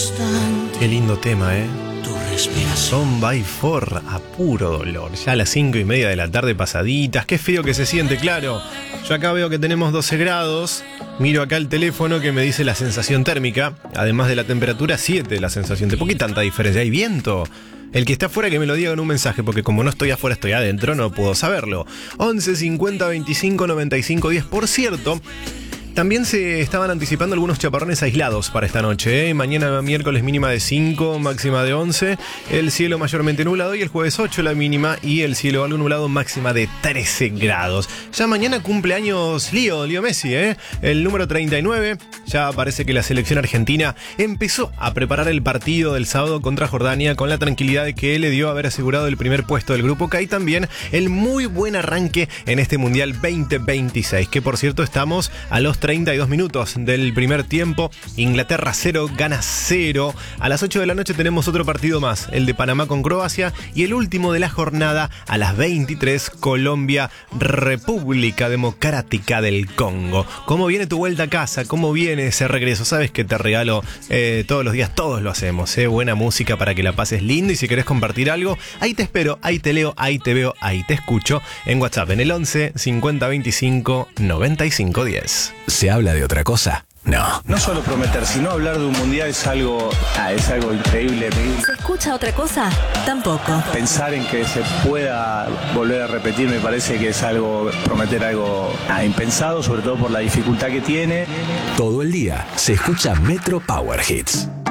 Qué lindo tema, Son by Four, a puro dolor. Ya a las 5:30 de la tarde pasaditas. Qué feo que se siente, claro. Yo acá veo que tenemos 12 grados. Miro acá el teléfono que me dice la sensación térmica. Además de la temperatura, 7 la sensación. ¿Por qué tanta diferencia? ¿Hay viento? El que está afuera que me lo diga en un mensaje, porque como no estoy afuera, estoy adentro, no puedo saberlo. 11 50 25 95 10. Por cierto, también se estaban anticipando algunos chaparrones aislados para esta noche. Mañana miércoles mínima de 5, máxima de 11. El cielo mayormente nublado y el jueves 8 la mínima y el cielo algo nublado, máxima de 13 grados. Ya mañana cumpleaños Leo Messi, el número 39. Ya parece que la selección argentina empezó a preparar el partido del sábado contra Jordania con la tranquilidad de que le dio haber asegurado el primer puesto del grupo K y también el muy buen arranque en este Mundial 2026, que por cierto estamos a los 32 minutos del primer tiempo. Inglaterra 0, Ghana 0. A las 8 de la noche tenemos otro partido más, el de Panamá con Croacia, y el último de la jornada a las 23, Colombia, República Democrática del Congo. ¿Cómo viene tu vuelta a casa? ¿Cómo viene ese regreso? Sabes que te regalo todos los días, todos lo hacemos, buena música para que la pases lindo, y si querés compartir algo, ahí te espero, ahí te leo, ahí te veo, ahí te escucho en WhatsApp en el 11 50 25 95 10. ¿Se habla de otra cosa? No. No solo prometer, sino hablar de un mundial es algo increíble. ¿Se escucha otra cosa? Tampoco. Pensar en que se pueda volver a repetir me parece que es prometer algo impensado, sobre todo por la dificultad que tiene. Todo el día se escucha Metro Power Hits.